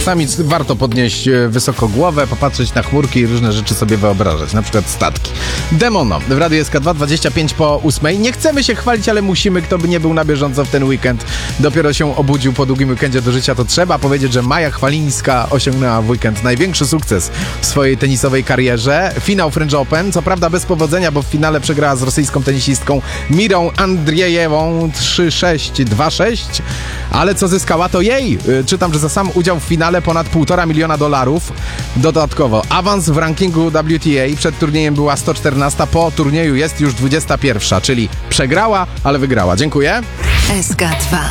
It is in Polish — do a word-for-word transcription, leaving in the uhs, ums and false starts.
czasami warto podnieść wysoko głowę, popatrzeć na chmurki i różne rzeczy sobie wyobrażać, na przykład statki. Demono w Radiu S K dwa, dwadzieścia pięć po ósmej. Nie chcemy się chwalić, ale musimy, kto by nie był na bieżąco w ten weekend, dopiero się obudził po długim weekendzie do życia, to trzeba powiedzieć, że Maja Chwalińska osiągnęła w weekend największy sukces w swojej tenisowej karierze. Finał French Open, co prawda bez powodzenia, bo w finale przegrała z rosyjską tenisistką Mirą Andrzejewą trzy sześć, dwa sześć, ale co zyskała, to jej. Czytam, że za sam udział w finale ponad półtora miliona dolarów. Dodatkowo awans w rankingu W T A, przed turniejem była sto czternasta, po turnieju jest już dwudziesta pierwsza, czyli przegrała, ale wygrała. Dziękuję. S K dwa.